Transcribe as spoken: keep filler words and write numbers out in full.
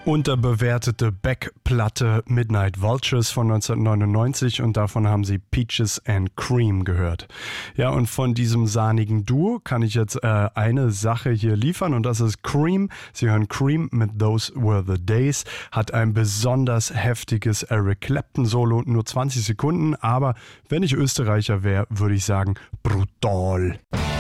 Unterbewertete Beck-Platte Midnight Vultures von neunzehnhundertneunundneunzig und davon haben Sie Peaches and Cream gehört. Ja, und von diesem sahnigen Duo kann ich jetzt äh, eine Sache hier liefern und das ist Cream. Sie hören Cream mit Those Were the Days, hat ein besonders heftiges Eric Clapton-Solo, nur zwanzig Sekunden, aber wenn ich Österreicher wäre, würde ich sagen brutal.